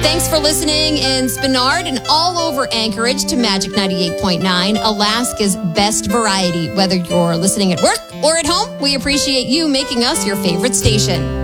Thanks for listening in Spenard and all over Anchorage to Magic 98.9, Alaska's best variety. Whether you're listening at work or at home, we appreciate you making us your favorite station.